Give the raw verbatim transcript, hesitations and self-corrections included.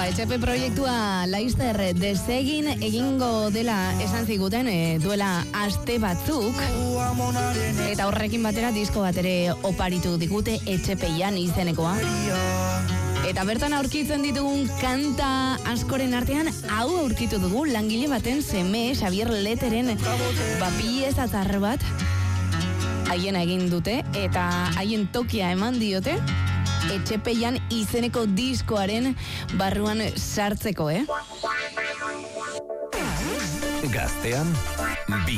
etxepe proiektua laizter desegin egingo dela esan ziguten e, duela aste batzuk, eta horrekin batera disko bat ere oparitu digute etxepeian izenekoa. Eta bertan aurkitzen ditugun kanta askoren artean hau aurkitu dugu, langile baten seme Xavier Leteren bapieza zar bat haiena egin dute eta haien tokia eman diote etxepeian izeneko diskoaren barruan sartzeko, eh? Gaztean bi